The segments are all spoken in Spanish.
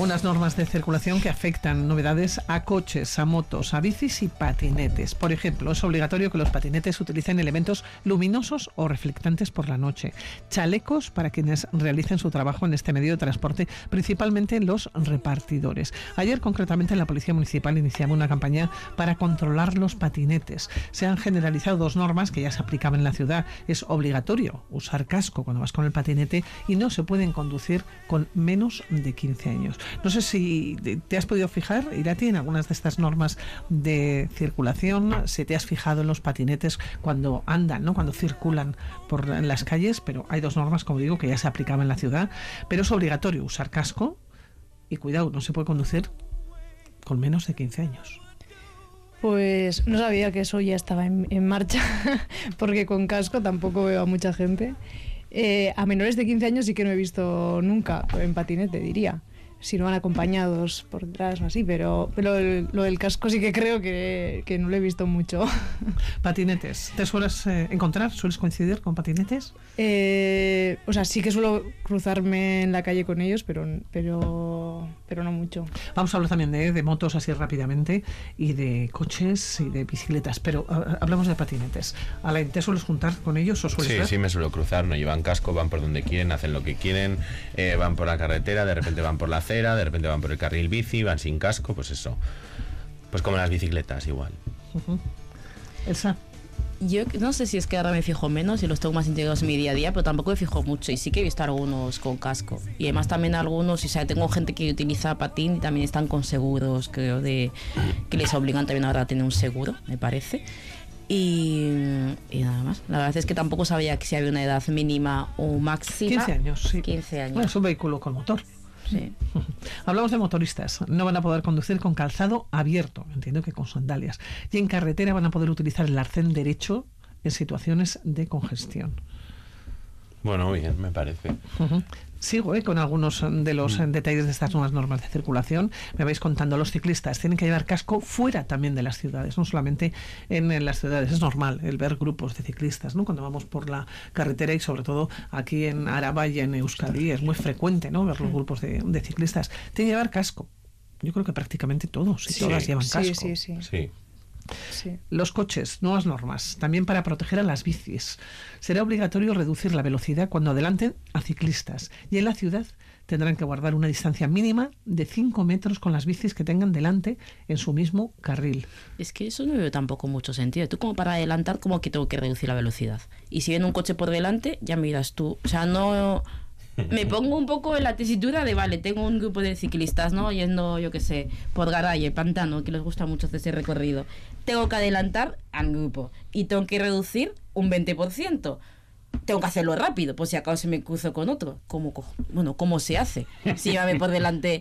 algunas normas de circulación que afectan novedades a coches, a motos, a bicis y patinetes. Por ejemplo, es obligatorio que los patinetes utilicen elementos luminosos o reflectantes por la noche. Chalecos para quienes realicen su trabajo en este medio de transporte, principalmente los repartidores. Ayer, concretamente, la Policía Municipal iniciaba una campaña para controlar los patinetes. Se han generalizado dos normas que ya se aplicaban en la ciudad. Es obligatorio usar casco cuando vas con el patinete y no se pueden conducir con menos de 15 años. No sé si te has podido fijar, Irati, en algunas de estas normas de circulación, si te has fijado en los patinetes cuando andan, ¿no?, cuando circulan por las calles, pero hay dos normas, como digo, que ya se aplicaban en la ciudad, pero es obligatorio usar casco y cuidado, no se puede conducir con menos de 15 años. Pues no sabía que eso ya estaba en marcha, porque con casco tampoco veo a mucha gente. A menores de 15 años sí que no he visto nunca en patinete, diría. Si no van acompañados por detrás o así, pero lo del casco sí que creo que no lo he visto mucho. ¿Patinetes? ¿Te sueles encontrar? ¿Sueles coincidir con patinetes? O sea, sí que suelo cruzarme en la calle con ellos, pero no mucho. Vamos a hablar también de motos así rápidamente, y de coches y de bicicletas, pero hablamos de patinetes. Alain, ¿te sueles juntar con ellos o sueles ver? Sí, me suelo cruzar, no llevan casco, van por donde quieren, hacen lo que quieren, van por la carretera, de repente van por la acera, de repente van por el carril bici, van sin casco, pues eso. Pues como las bicicletas, igual. Elsa. Yo no sé si es que ahora me fijo menos y los tengo más integrados en mi día a día, pero tampoco me fijo mucho y sí que he visto algunos con casco. Y además también algunos, o sea, tengo gente que utiliza patín y también están con seguros, creo, que les obligan también ahora a tener un seguro, me parece. Y nada más. La verdad es que tampoco sabía que si había una edad mínima o máxima. 15 años, sí. 15 años. Bueno, es un vehículo con motor. Sí. Hablamos de motoristas. No van a poder conducir con calzado abierto, entiendo que con sandalias. Y en carretera van a poder utilizar el arcén derecho en situaciones de congestión. Bueno, bien, me parece. Sigo con algunos de los detalles de estas nuevas normas de circulación. Me vais contando, los ciclistas tienen que llevar casco fuera también de las ciudades, no solamente en las ciudades. Es normal el ver grupos de ciclistas, ¿no?, cuando vamos por la carretera, y sobre todo aquí en Araba y en Euskadi es muy frecuente, ¿no?, ver los grupos de ciclistas. Tienen que llevar casco. Yo creo que prácticamente todos y todas llevan casco. Sí. Los coches, nuevas normas, también para proteger a las bicis. Será obligatorio reducir la velocidad cuando adelanten a ciclistas, y en la ciudad tendrán que guardar una distancia mínima de 5 metros con las bicis que tengan delante en su mismo carril. Es que eso no veo tampoco mucho sentido. Tú, como para adelantar, como que tengo que reducir la velocidad. Y si viene un coche por delante, ya me dirás tú. O sea, no... Me pongo un poco en la tesitura de, vale, tengo un grupo de ciclistas, ¿no?, yendo, yo qué sé, por Garaje, Pantano, que les gusta mucho hacer ese recorrido. Tengo que adelantar al grupo y tengo que reducir un 20%. Tengo que hacerlo rápido, por si acaso se me cruzo con otro. ¿Cómo se hace? Si llévame por delante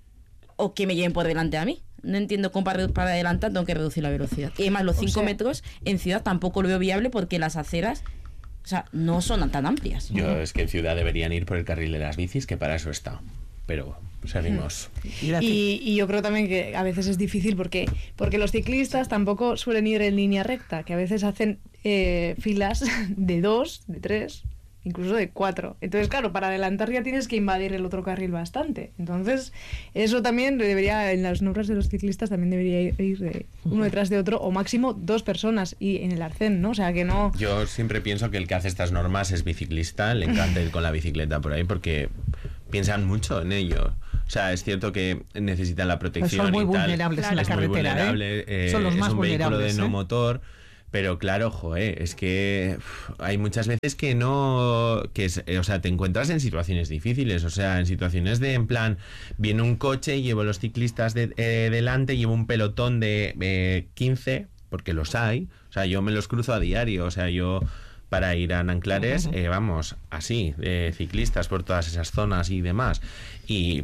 o que me lleven por delante a mí. No entiendo cómo para adelantar tengo que reducir la velocidad. Y además los 5 metros en ciudad tampoco lo veo viable, porque las aceras, o sea, no son tan amplias. Es que en ciudad deberían ir por el carril de las bicis, que para eso está. Pero seguimos. Y yo creo también que a veces es difícil porque los ciclistas tampoco suelen ir en línea recta, que a veces hacen filas de 2, de 3, incluso de 4. Entonces, claro, para adelantar ya tienes que invadir el otro carril bastante. Entonces, eso también debería, en las normas de los ciclistas también debería ir uno detrás de otro, o máximo 2 personas, y en el arcén, ¿no? O sea, que no... Yo siempre pienso que el que hace estas normas es biciclista, le encanta ir con la bicicleta por ahí, porque piensan mucho en ello. O sea, es cierto que necesitan la protección. Son muy y tal. vulnerables en la carretera, Son los más vulnerables. Es un vehículo de no motor. Pero claro, es que hay muchas veces que no, o sea, te encuentras en situaciones difíciles, o sea, en situaciones de, en plan, viene un coche, llevo los ciclistas delante, llevo un pelotón de 15, porque los hay, o sea, yo me los cruzo a diario, o sea, yo para ir a Nanclares, vamos, así, ciclistas por todas esas zonas y demás, y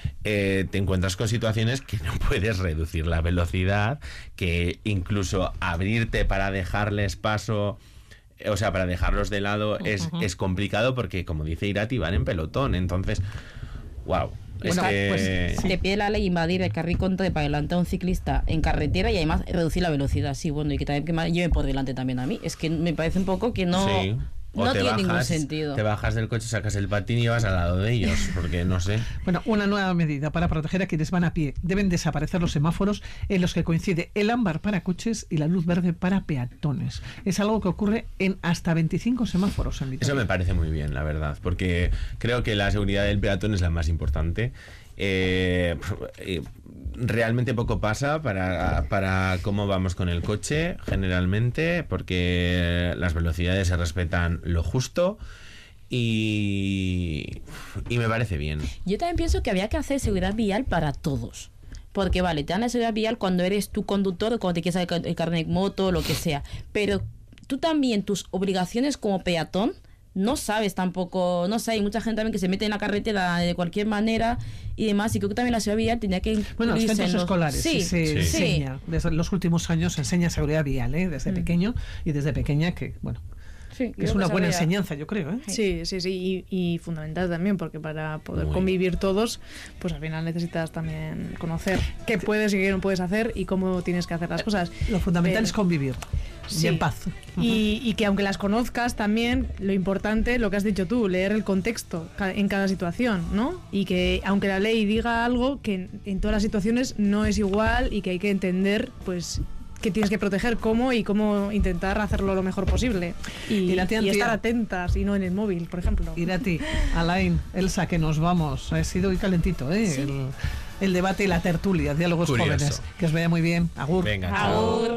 te encuentras con situaciones que no puedes reducir la velocidad, que incluso abrirte para dejarles paso, o sea, para dejarlos de lado es complicado, porque, como dice Irati, van en pelotón. Entonces, wow. Bueno, pues te pide la ley invadir el carril contrario para adelantar a un ciclista en carretera, y además reducir la velocidad. Sí, bueno, y que también que me lleven por delante también a mí. Es que me parece un poco que no... O no te tiene bajas, ningún sentido. Te bajas del coche, sacas el patín y vas al lado de ellos, porque no sé. Bueno, una nueva medida para proteger a quienes van a pie. Deben desaparecer los semáforos en los que coincide el ámbar para coches y la luz verde para peatones. Es algo que ocurre en hasta 25 semáforos en Vitoria. Eso me parece muy bien, la verdad, porque creo que la seguridad del peatón es la más importante. Realmente poco pasa para cómo vamos con el coche, generalmente, porque las velocidades se respetan lo justo y me parece bien. Yo también pienso que había que hacer seguridad vial para todos. Porque vale, te dan la seguridad vial cuando eres tu conductor o cuando te quieres sacar el carnet de moto, lo que sea. Pero tú también, tus obligaciones como peatón, no sabes tampoco, no sé, hay mucha gente también que se mete en la carretera de cualquier manera y demás, y creo que también la seguridad vial tenía que bueno, los centros escolares sí, se enseña, desde los últimos años se enseña seguridad vial, desde pequeño y desde pequeña, que bueno, sí, es una buena enseñanza, yo creo. Sí, y fundamental también, porque para poder convivir todos, pues al final necesitas también conocer qué puedes y qué no puedes hacer y cómo tienes que hacer las cosas. Lo fundamental es convivir. Sí. Y en paz. Y que aunque las conozcas también, lo importante, lo que has dicho tú, leer el contexto en cada situación, ¿no? Y que aunque la ley diga algo, que en todas las situaciones no es igual y que hay que entender, pues, que tienes que proteger cómo y cómo intentar hacerlo lo mejor posible. Y estar atentas y no en el móvil, por ejemplo. Irati, Alain, Elsa, que nos vamos. Ha sido hoy calentito, ¿eh? Sí. El debate y la tertulia, diálogos Curioso. jóvenes. Que os vaya muy bien. Agur. Venga, Agur.